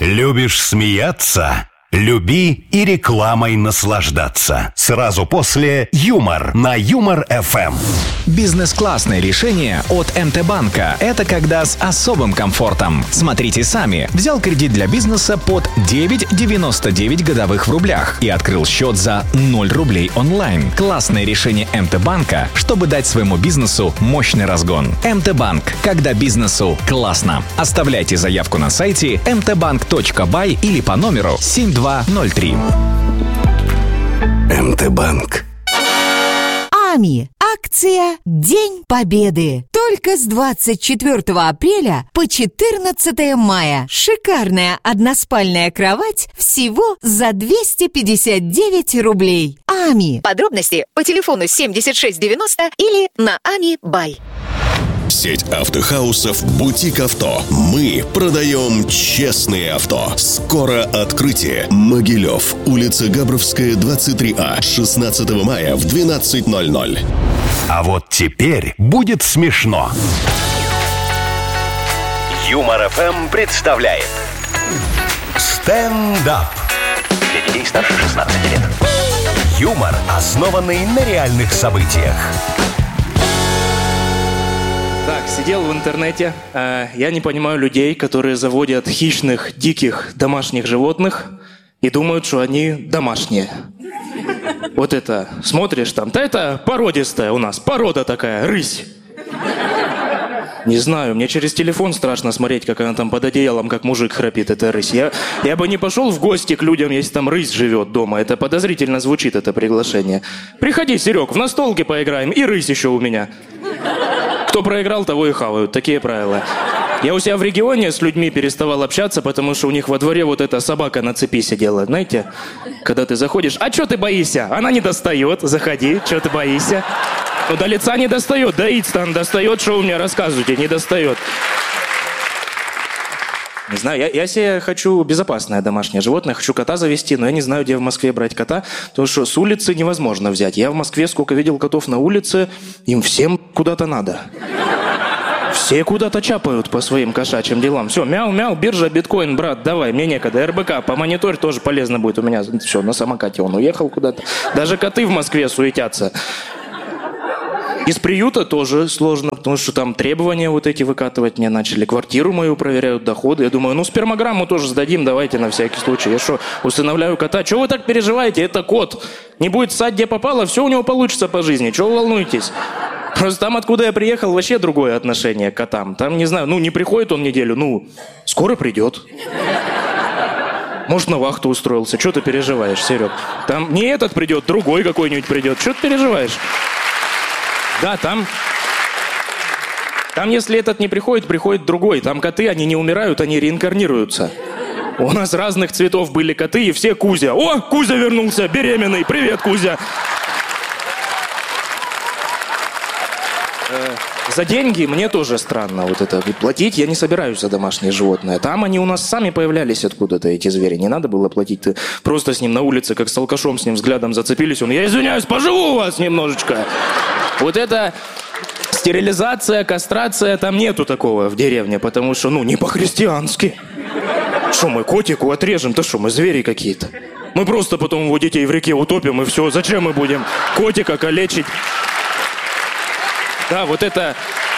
Любишь смеяться? Люби и рекламой наслаждаться. Сразу после «Юмор» на Юмор-ФМ. Бизнес-классное решение от МТ-банка. Это когда с особым комфортом. Смотрите сами. Взял кредит для бизнеса под 9,99 годовых в рублях и открыл счет за 0 рублей онлайн. Классное решение МТ-банка, чтобы дать своему бизнесу мощный разгон. МТ-банк. Когда бизнесу классно. Оставляйте заявку на сайте mtbank.by или по номеру 7203. МТ-банк. АМИ. Акция «День Победы». Только с 24 апреля по 14 мая. Шикарная односпальная кровать всего за 259 рублей. АМИ. Подробности по телефону 7690 или на АМИ-бай. Сеть автохаусов «Бутик Авто». Мы продаем честные авто. Скоро открытие. Могилев. Улица Габровская, 23А. 16 мая в 12:00. А вот теперь будет смешно. Юмор-ФМ представляет стендап. Для детей старше 16 лет. Юмор, основанный на реальных событиях. Так, сидел в интернете. Я не понимаю людей, которые заводят хищных, диких домашних животных и думают, что они домашние. Вот это, смотришь там, да это породистая у нас, порода такая, рысь. Не знаю, мне через телефон страшно смотреть, как она там под одеялом, как мужик храпит, эта рысь. Я бы не пошел в гости к людям, если там рысь живет дома. Это подозрительно звучит, это приглашение. Приходи, Серег, в настолке поиграем, и рысь еще у меня. Кто проиграл, того и хавают. Такие правила. Я у себя в регионе с людьми переставал общаться, потому что у них во дворе вот эта собака на цепи сидела. Знаете, когда ты заходишь, а что ты боишься? Она не достает, заходи, что ты боишься? Ну, до лица не достает, доить-то она достает, что вы мне рассказываете, не достает. Не знаю, я себе хочу безопасное домашнее животное, хочу кота завести, но я не знаю, где в Москве брать кота, потому что с улицы невозможно взять. Я в Москве сколько видел котов на улице, им всем куда-то надо. Все куда-то чапают по своим кошачьим делам. Все, мяу-мяу, биржа, биткоин, брат, давай, мне некогда. РБК, по мониторь тоже полезно будет у меня. Все, на самокате он уехал куда-то. Даже коты в Москве суетятся. Из приюта тоже сложно, потому что там требования вот эти выкатывать мне начали. Квартиру мою проверяют, доходы. Я думаю, ну спермограмму тоже сдадим, давайте на всякий случай. Я что, усыновляю кота? Чего вы так переживаете? Это кот. Не будет ссать, где попало, все у него получится по жизни. Чего вы волнуетесь? Просто там, откуда я приехал, вообще другое отношение к котам. Там, не знаю, ну не приходит он неделю, ну скоро придет. Может, на вахту устроился. Чего ты переживаешь, Серег? Там не этот придет, другой какой-нибудь придет. Чего ты переживаешь? Да, там, если этот не приходит, приходит другой. Там коты, они не умирают, они реинкарнируются. У нас разных цветов были коты, и все Кузя. О, Кузя вернулся, беременный. Привет, Кузя. За деньги мне тоже странно вот это. Платить я не собираюсь за домашнее животное. Там они у нас сами появлялись откуда-то, эти звери. Не надо было платить. Ты просто с ним на улице, как с алкашом, с ним взглядом зацепились. Я извиняюсь, поживу у вас немножечко. Вот это стерилизация, кастрация, там нету такого в деревне, потому что, не по-христиански. Что мы котику отрежем-то что, мы звери какие-то? Мы просто потом его детей в реке утопим и все. Зачем мы будем котика калечить? Да, вот эта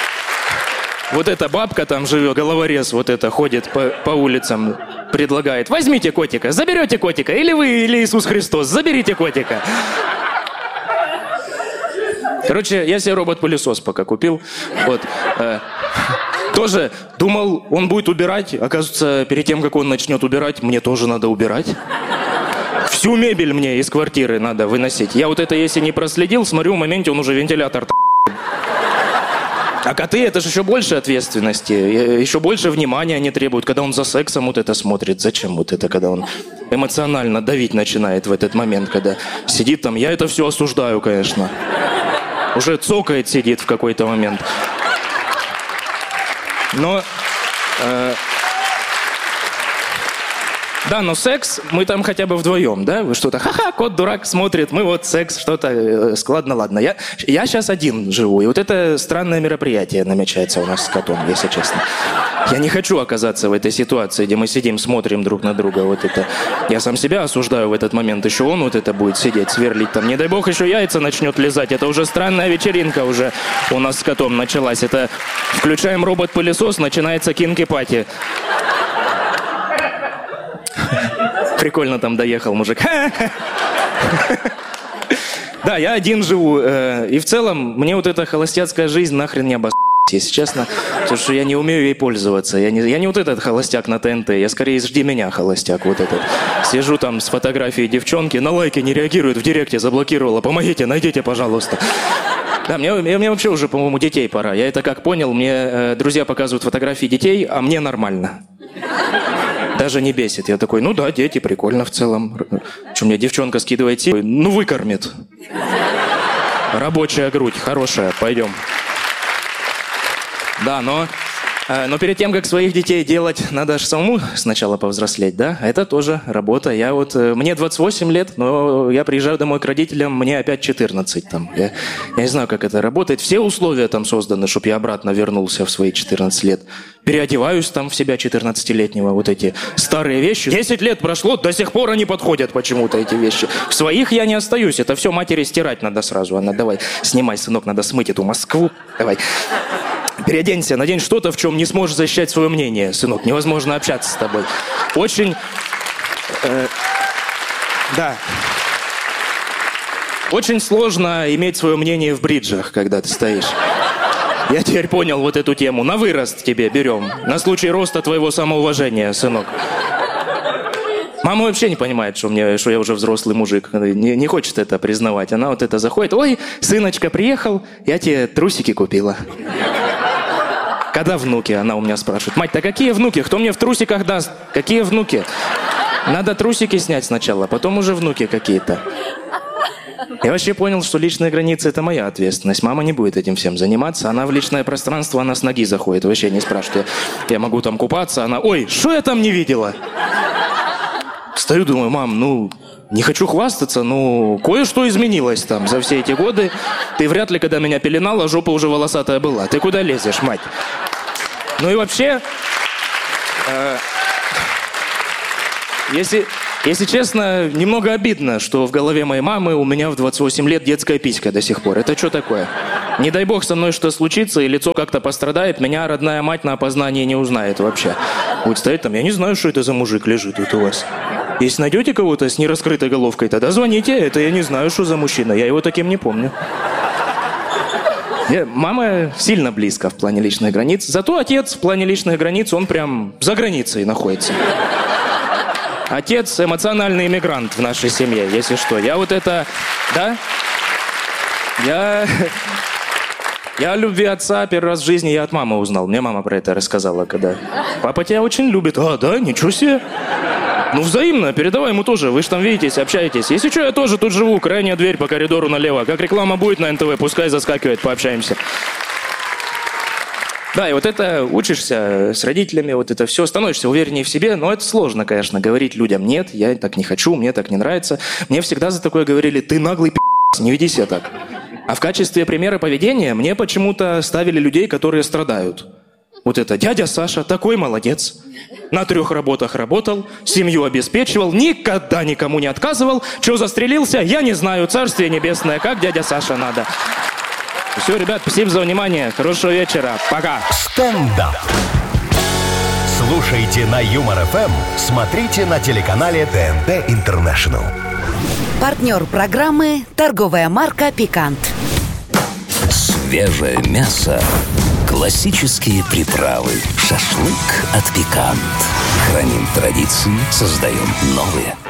бабка там живет, головорез вот это ходит по улицам, предлагает. Возьмите котика, заберете котика, или вы, или Иисус Христос, заберите котика. Короче, я себе робот-пылесос пока купил. Вот. Тоже думал, он будет убирать. Оказывается, перед тем, как он начнет убирать, мне тоже надо убирать. Всю мебель мне из квартиры надо выносить. Я вот это, если не проследил, смотрю, в моменте он уже вентилятор. А коты, это же еще больше ответственности, еще больше внимания они требуют, когда он за сексом вот это смотрит. Зачем вот это, когда он эмоционально давить начинает в этот момент, когда сидит там, я это все осуждаю, конечно. Уже цокает, сидит в какой-то момент. Но... Да, но секс, мы там хотя бы вдвоем, да? Вы что-то, ха-ха, кот дурак смотрит, мы вот секс, что-то, складно, ладно. Я сейчас один живу, и вот это странное мероприятие намечается у нас с котом, если честно. Я не хочу оказаться в этой ситуации, где мы сидим, смотрим друг на друга, вот это. Я сам себя осуждаю в этот момент, еще он вот это будет сидеть, сверлить там. Не дай бог, еще яйца начнет лизать, это уже странная вечеринка уже у нас с котом началась. Это включаем робот-пылесос, начинается кинки-пати. Прикольно там доехал мужик. Да, я один живу. И в целом, мне вот эта холостяцкая жизнь нахрен не обосрать, если честно. Потому что я не умею ей пользоваться. Я не вот этот холостяк на ТНТ. Я скорее «Жди меня» холостяк вот этот. Сижу там с фотографией девчонки, на лайки не реагирует, в директе заблокировала. Помогите, найдите, пожалуйста. Да, мне вообще уже, по-моему, детей пора. Я это как понял, мне друзья показывают фотографии детей, а мне нормально. Даже не бесит. Я такой, ну да, дети, прикольно в целом. Что, мне девчонка скидывает силы? Ну, выкормит. Рабочая грудь, хорошая, пойдем. Да, но перед тем, как своих детей делать, надо же самому сначала повзрослеть, да? Это тоже работа. Мне 28 лет, но я приезжаю домой к родителям, мне опять 14 там. Я не знаю, как это работает. Все условия там созданы, чтобы я обратно вернулся в свои 14 лет. Переодеваюсь там в себя 14-летнего, вот эти старые вещи. 10 лет прошло, до сих пор они подходят почему-то, эти вещи. В своих я не остаюсь, это все матери стирать надо сразу. Она, давай, снимай, сынок, надо смыть эту Москву. Давай. Переоденься, надень что-то, в чем не сможешь защищать свое мнение, сынок. Невозможно общаться с тобой. Очень... да. Очень сложно иметь свое мнение в бриджах, когда ты стоишь. Я теперь понял вот эту тему. На вырост тебе берем. На случай роста твоего самоуважения, сынок. Мама вообще не понимает, что я уже взрослый мужик. Не хочет это признавать. Она вот это заходит. Ой, сыночка приехал, я тебе трусики купила. Когда внуки? Она у меня спрашивает. Мать, да какие внуки? Кто мне в трусиках даст? Какие внуки? Надо трусики снять сначала, потом уже внуки какие-то. Я вообще понял, что личные границы – это моя ответственность. Мама не будет этим всем заниматься. Она в личное пространство, она с ноги заходит. Вообще не спрашивает. Я могу там купаться, она... Ой, что я там не видела? Стою, думаю, мам, не хочу хвастаться, но кое-что изменилось там за все эти годы. Ты вряд ли, когда меня пеленала, жопа уже волосатая была. Ты куда лезешь, мать? Ну и вообще, если честно, немного обидно, что в голове моей мамы у меня в 28 лет детская писька до сих пор. Это что такое? Не дай бог со мной что случится, и лицо как-то пострадает, меня родная мать на опознание не узнает вообще. Будет стоять там, я не знаю, что это за мужик лежит вот у вас. Если найдете кого-то с нераскрытой головкой, тогда звоните. Это я не знаю, что за мужчина. Я его таким не помню. Мама сильно близко в плане личных границ. Зато отец в плане личных границ, он прям за границей находится. Отец эмоциональный иммигрант в нашей семье, если что. Я вот это... Да? Я о любви отца первый раз в жизни я от мамы узнал. Мне мама про это рассказала, когда... Папа тебя очень любит. А, да? Ничего себе. Ну, взаимно, передавай ему тоже. Вы же там видитесь, общаетесь. Если что, я тоже тут живу. Крайняя дверь по коридору налево. Как реклама будет на НТВ, пускай заскакивает, пообщаемся. Да, и вот это учишься с родителями, вот это все, становишься увереннее в себе, но это сложно, конечно, говорить людям: нет, я так не хочу, мне так не нравится. Мне всегда за такое говорили: ты наглый пи***ц, не веди себя так. А в качестве примера поведения мне почему-то ставили людей, которые страдают. Вот это: дядя Саша такой молодец. На 3 работах работал, семью обеспечивал, никогда никому не отказывал. Чего застрелился, я не знаю, царствие небесное, как дядя Саша надо. Все, ребят, спасибо за внимание. Хорошего вечера. Пока. Стендап. Слушайте на Юмор ФМ, смотрите на телеканале ТНТ Интернешнл. Партнер программы – торговая марка «Пикант». Свежее мясо. Классические приправы. Шашлык от «Пикант». Храним традиции, создаем новые.